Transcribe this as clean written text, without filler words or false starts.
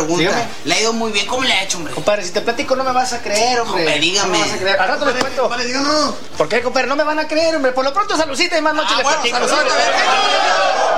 pregunta. Dígame. Le ha ido muy bien. ¿Cómo le ha hecho, hombre? Compadre, si te platico no me vas a creer, hombre. Compadre, dígame. No me vas a creer. Al rato les cuento. Compadre, díganos. ¿Por qué, compadre? No me van a creer, hombre. Por lo pronto, saludcita y más noche les bueno, platico. saludcita, ¿Sabes? a ver.